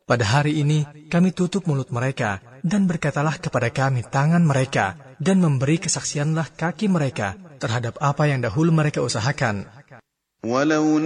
Pada hari ini kami tutup mulut mereka, dan berkatalah kepada kami tangan mereka, dan memberi kesaksianlah kaki mereka terhadap apa yang dahulu mereka usahakan. Walau